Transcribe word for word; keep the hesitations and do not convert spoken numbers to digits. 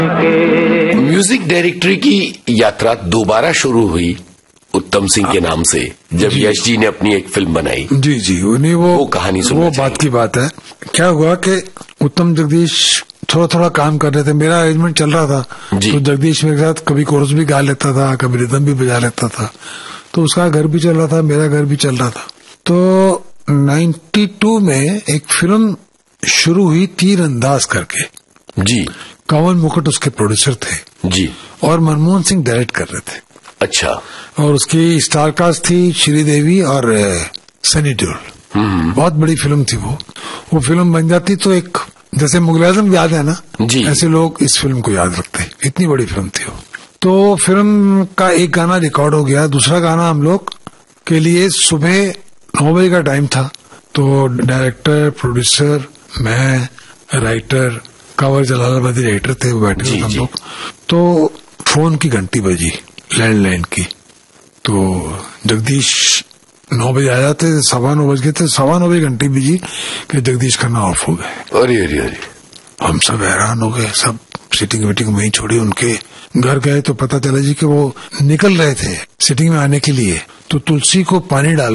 Music directory की यात्रा दोबारा शुरू हुई उत्तम सिंह के नाम से जब यश जी ने अपनी एक फिल्म बनाई। जी जी उन्हीं वो, वो कहानी वो बात की बात है। क्या हुआ कि उत्तम जगदीश थोड़ा थोड़ा काम कर रहे थे, मेरा अरेंजमेंट चल रहा था, तो जगदीश मेरे साथ कभी कोरस भी गा लेता था, कभी रिदम भी बजा लेता था, तो उसका घर भी चल रहा था, मेरा घर भी चल रहा था। तो बानवे में एक फिल्म शुरू हुई तीर अंदाज करके जी, कंवल मुकुट उसके प्रोड्यूसर थे जी, और मनमोहन सिंह डायरेक्ट कर रहे थे। अच्छा। और उसकी स्टारकास्ट थी श्रीदेवी और सनी देओल। बहुत बड़ी फिल्म थी वो वो फिल्म बन जाती तो एक जैसे मुगल-ए-आजम याद है ना जी, ऐसे लोग इस फिल्म को याद रखते, इतनी बड़ी फिल्म थी वो। तो फिल्म का एक गाना रिकॉर्ड हो गया, दूसरा गाना हम लोग के लिए सुबह नौ बजे का टाइम था। तो डायरेक्टर, प्रोड्यूसर, मैं, राइटर, कंवर जलालाबादी राइटर थे, वो बैठे थे हम लोग। तो फोन की घंटी बजी, लैंडलाइन की। तो जगदीश नौ बजे आ जाते, सवा नौ बज गए थे, सवा नौ बजे घंटी बजी कि जगदीश खन्ना ऑफ हो गए। अरे अरे अरे, हम सब हैरान हो गए, सब सीटिंग वीटिंग वहीं छोड़ी, उनके घर गए तो पता चला जी कि वो निकल रहे थे सिटिंग में आने के लिए, तो तुलसी को पानी डाल